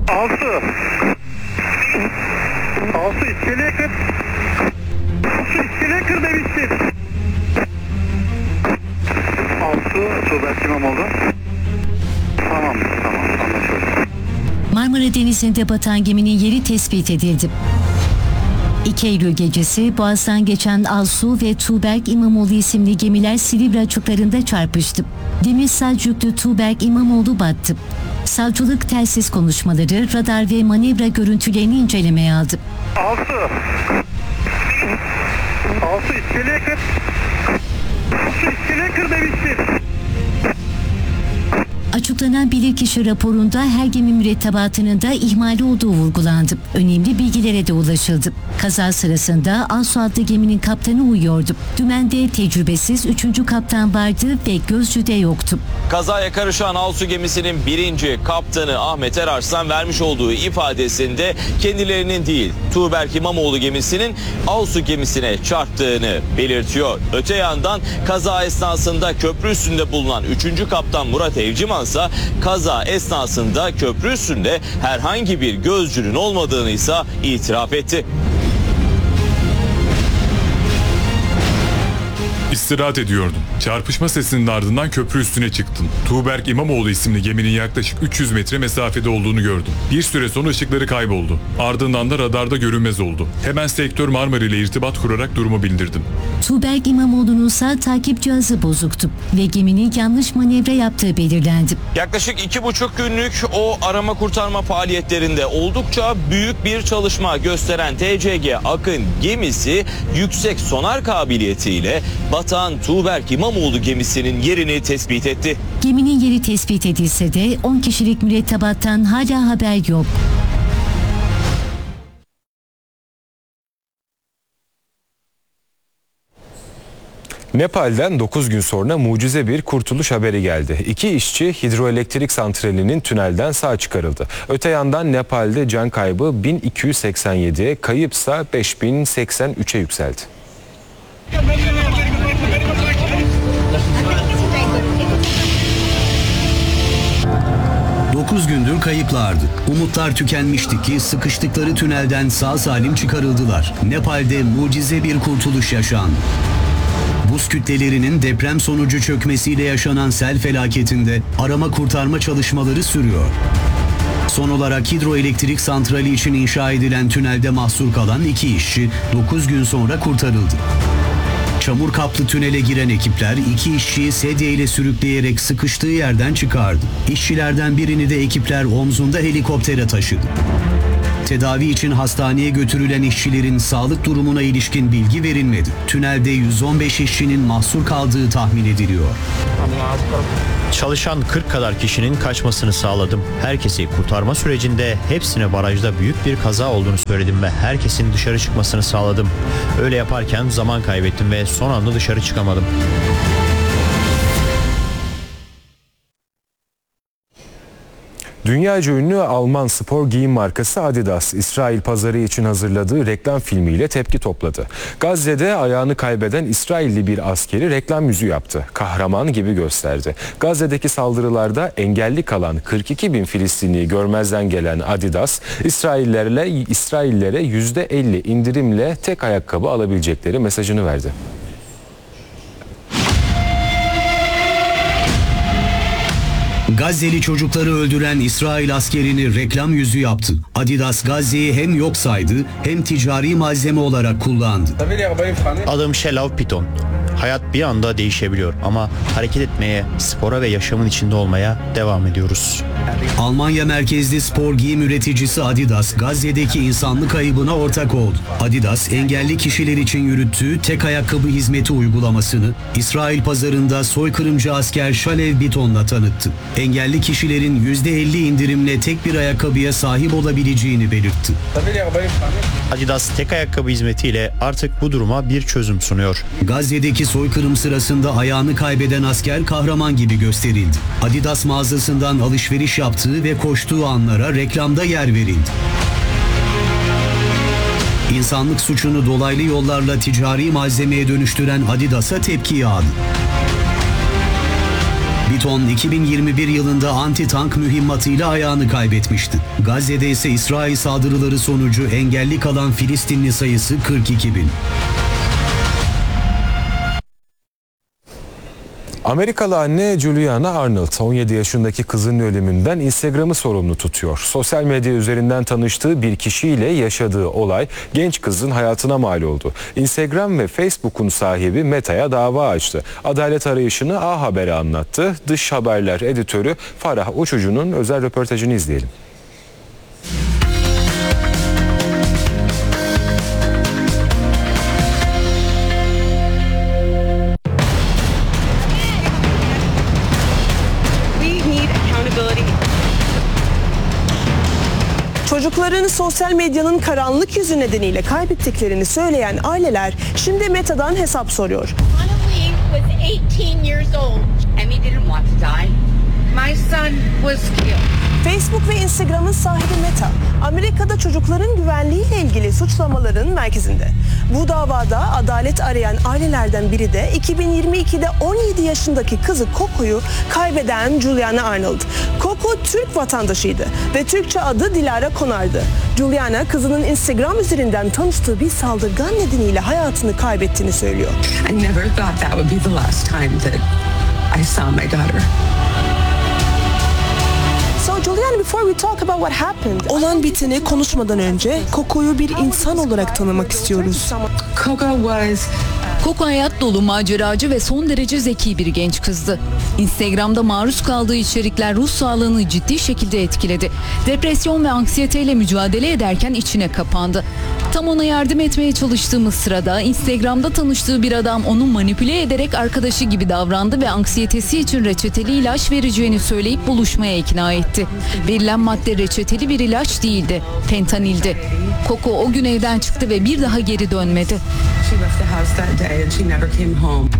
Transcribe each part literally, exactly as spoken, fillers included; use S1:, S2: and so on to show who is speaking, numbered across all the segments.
S1: Altı. Altı iskeleye kır. Altı iskeleye kır demiştim. Altı Tuğberk İmamoğlu. Tamam, tamam, anlaşıldı.
S2: Marmara Denizi'nde batan geminin yeri tespit edildi. iki Eylül gecesi Boğaz'dan geçen Alsu ve Tuğberk İmamoğlu isimli gemiler Silivri açıklarında çarpıştı. Demir Selçuklu Tuğberk İmamoğlu battı. Savcılık telsiz konuşmaları, radar ve manevra görüntülerini incelemeye aldı.
S1: Altı. Altı iskeleye kır. Altı iskeleye kır demiştim.
S2: Açıklanan bilirkişi raporunda her gemi mürettebatının da ihmali olduğu vurgulandı. Önemli bilgilere de ulaşıldı. Kaza sırasında Alsu adlı geminin kaptanı uyuyordu. Dümende tecrübesiz üçüncü kaptan vardı ve gözcüde yoktu.
S3: Kazaya karışan Alsu gemisinin birinci kaptanı Ahmet Erarslan vermiş olduğu ifadesinde kendilerinin değil Tuğberk İmamoğlu gemisinin Alsu gemisine çarptığını belirtiyor. Öte yandan kaza esnasında köprü üstünde bulunan üçüncü kaptan Murat Evciman ise kaza esnasında köprü üstünde herhangi bir gözcünün olmadığını ise itiraf etti.
S4: İstirahat ediyordum. Çarpışma sesinin ardından köprü üstüne çıktım. Tuğberk İmamoğlu isimli geminin yaklaşık üç yüz metre mesafede olduğunu gördüm. Bir süre sonra ışıkları kayboldu. Ardından da radarda görünmez oldu. Hemen sektör Marmara ile irtibat kurarak durumu bildirdim.
S2: Tuğberk İmamoğlu'nun ise takip cihazı bozuktu ve geminin yanlış manevra yaptığı belirlendi.
S3: Yaklaşık iki buçuk günlük o arama kurtarma faaliyetlerinde oldukça büyük bir çalışma gösteren T C G Akın gemisi yüksek sonar kabiliyetiyle batan Tuğberk İmamoğlu gemisinin yerini tespit etti.
S2: Geminin yeri tespit edilse de on kişilik mürettebattan hala haber yok.
S5: Nepal'den dokuz gün sonra mucize bir kurtuluş haberi geldi. İki işçi hidroelektrik santralinin tünelden sağ çıkarıldı. Öte yandan Nepal'de can kaybı bin iki yüz seksen yediye, kayıpsa beş bin seksen üçe yükseldi.
S6: dokuz gündür kayıplardı. Umutlar tükenmişti ki sıkıştıkları tünelden sağ salim çıkarıldılar. Nepal'de mucize bir kurtuluş yaşandı. Buz kütlelerinin deprem sonucu çökmesiyle yaşanan sel felaketinde arama kurtarma çalışmaları sürüyor. Son olarak hidroelektrik santrali için inşa edilen tünelde mahsur kalan iki işçi dokuz gün sonra kurtarıldı. Çamur kaplı tünele giren ekipler iki işçiyi sedyeyle sürükleyerek sıkıştığı yerden çıkardı. İşçilerden birini de ekipler omzunda helikoptere taşıdı. Tedavi için hastaneye götürülen işçilerin sağlık durumuna ilişkin bilgi verilmedi. Tünelde yüz on beş işçinin mahsur kaldığı tahmin ediliyor.
S7: Çalışan kırk kadar kişinin kaçmasını sağladım. Herkesi kurtarma sürecinde hepsine barajda büyük bir kaza olduğunu söyledim ve herkesin dışarı çıkmasını sağladım. Öyle yaparken zaman kaybettim ve son anda dışarı çıkamadım.
S5: Dünyaca ünlü Alman spor giyim markası Adidas, İsrail pazarı için hazırladığı reklam filmiyle tepki topladı. Gazze'de ayağını kaybeden İsrailli bir askeri reklam yüzü yaptı. Kahraman gibi gösterdi. Gazze'deki saldırılarda engelli kalan kırk iki bin Filistinliyi görmezden gelen Adidas, İsraillerle İsraillere yüzde elli indirimle tek ayakkabı alabilecekleri mesajını verdi.
S6: Gazze'li çocukları öldüren İsrail askerini reklam yüzü yaptı. Adidas Gazze'yi hem yok saydı hem ticari malzeme olarak kullandı.
S7: Adım Shelav Piton. Hayat bir anda değişebiliyor ama hareket etmeye, spora ve yaşamın içinde olmaya devam ediyoruz.
S6: Almanya merkezli spor giyim üreticisi Adidas, Gazze'deki insanlık kaybına ortak oldu. Adidas, engelli kişiler için yürüttüğü tek ayakkabı hizmeti uygulamasını İsrail pazarında soykırımcı asker Shalev Biton'la tanıttı. Engelli kişilerin yüzde elli indirimle tek bir ayakkabıya sahip olabileceğini belirtti.
S7: Adidas tek ayakkabı hizmetiyle artık bu duruma bir çözüm sunuyor.
S6: Gazze'deki soykırım sırasında ayağını kaybeden asker kahraman gibi gösterildi. Adidas mağazasından alışveriş yaptığı ve koştuğu anlara reklamda yer verildi. İnsanlık suçunu dolaylı yollarla ticari malzemeye dönüştüren Adidas'a tepki yağdı. Bir ton iki bin yirmi bir yılında anti-tank mühimmatıyla ayağını kaybetmişti. Gazze'de ise İsrail saldırıları sonucu engelli kalan Filistinli sayısı kırk iki bin.
S5: Amerikalı anne Juliana Arnold on yedi yaşındaki kızının ölümünden Instagram'ı sorumlu tutuyor. Sosyal medya üzerinden tanıştığı bir kişiyle yaşadığı olay genç kızın hayatına mal oldu. Instagram ve Facebook'un sahibi Meta'ya dava açtı. Adalet arayışını A Haber'e anlattı. Dış haberler editörü Farah Uçucu'nun özel röportajını izleyelim.
S8: Çocuklarını sosyal medyanın karanlık yüzü nedeniyle kaybettiklerini söyleyen aileler şimdi Meta'dan hesap soruyor.
S9: Annalie was eighteen years old and he didn't want to die. My son was killed.
S8: Facebook ve Instagram'ın sahibi Meta, Amerika'da çocukların güvenliğiyle ilgili suçlamaların merkezinde. Bu davada adalet arayan ailelerden biri de iki bin yirmi ikide on yedi yaşındaki kızı Coco'yu kaybeden Juliana Arnold. Coco Türk vatandaşıydı ve Türkçe adı Dilara Konar'dı. Juliana kızının Instagram üzerinden tanıştığı bir saldırgan nedeniyle hayatını kaybettiğini söylüyor.
S10: I never thought that would be the last time that I saw my daughter.
S8: Juliana, before we talk about what happened, olan biteni konuşmadan önce Coco'yu bir insan olarak tanımak istiyoruz.
S10: Coco was
S11: Coco hayat dolu, maceracı ve son derece zeki bir genç kızdı. Instagram'da maruz kaldığı içerikler ruh sağlığını ciddi şekilde etkiledi. Depresyon ve anksiyeteyle mücadele ederken içine kapandı. Tam ona yardım etmeye çalıştığımız sırada Instagram'da tanıştığı bir adam onu manipüle ederek arkadaşı gibi davrandı ve anksiyetesi için reçeteli ilaç vereceğini söyleyip buluşmaya ikna etti. Verilen madde reçeteli bir ilaç değildi, fentanildi. Coco o gün evden çıktı ve bir daha geri dönmedi.
S10: she left the house that day and she never came home.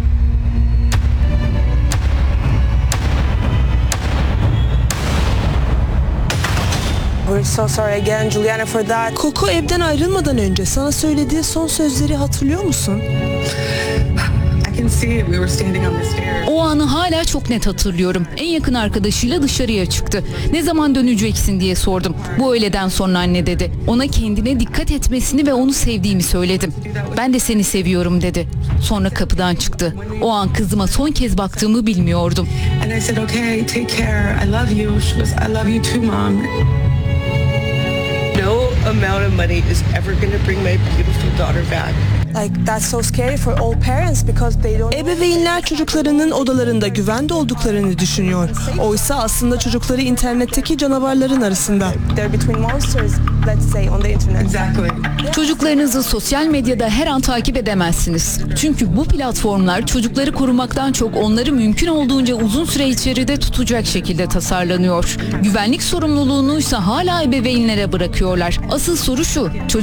S8: We're so sorry again, Juliana, for that. Coco evden ayrılmadan önce sana söylediği son sözleri hatırlıyor musun?
S10: I can see it. We were standing on the stairs.
S11: O anı hala çok net hatırlıyorum. En yakın arkadaşıyla dışarıya çıktı. Ne zaman döneceksin diye sordum. Bu öğleden sonra anne dedi. Ona kendine dikkat etmesini ve onu sevdiğimi söyledim. Ben de seni seviyorum dedi. Sonra kapıdan çıktı. O an kızıma son kez baktığımı bilmiyordum.
S10: And I said, okay, take care. I love you. She was, I love you too, Mom.
S12: No amount of money is ever going to bring my beautiful daughter back.
S8: Like that's so scary for all parents because they don't. Ebeveynler çocuklarının odalarında güvende olduklarını düşünüyor. Oysa aslında çocukları internetteki canavarların arasında. They're between monsters, let's say, on the internet.
S10: Exactly.
S11: Çocuklarınızı sosyal medyada her an takip edemezsiniz. Çünkü bu platformlar çocukları korumaktan çok onları mümkün olduğunca uzun süre içeride tutacak şekilde tasarlanıyor. Güvenlik sorumluluğunu ise hala ebeveynlere bırakıyorlar. Asıl soru şu: